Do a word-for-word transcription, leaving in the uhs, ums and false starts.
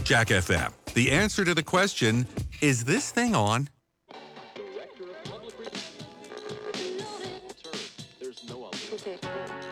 Jack F M. The answer to the question, is this thing on? Director of Public Relations. There's no other.